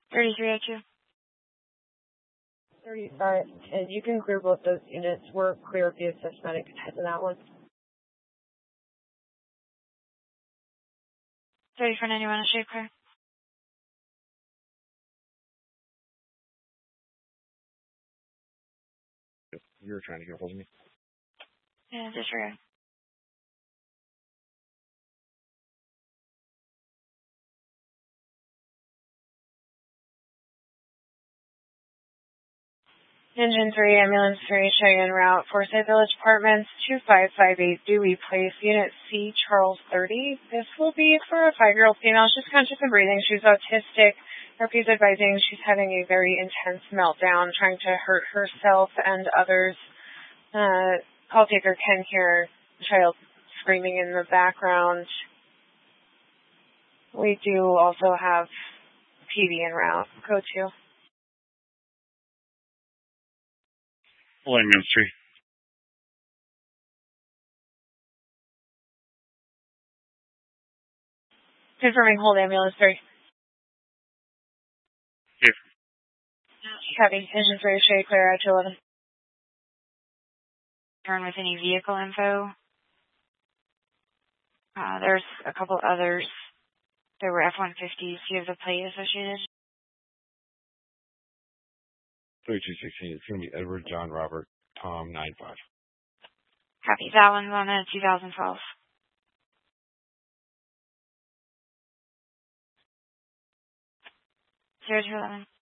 3302. 35, and you can clear both those units. We're clear via systematic head to that one. 3491, shade clear. You were trying to get a hold of me? Yeah, disregard. Engine 3, Ambulance 3, Cheyenne Route, Forsyth Village Apartments, 2558 Dewey Place, Unit C, Charles 30. This will be for a 5-year-old female. She's conscious and breathing. She's autistic. Therapy's advising she's having a very intense meltdown, trying to hurt herself and others. Call taker can hear the child screaming in the background. We do also have PD en route. Code 2. Full ambulance 3. Confirming hold ambulance 3. Here. Copy. Engine 3, shade clear out to 11. Turn with any vehicle info. There's a couple others. There were F-150s. Do you have the plate associated? 3216. It's going to be Edward, John, Robert, Tom, 95. Copy. That one's on a 2012. 0211.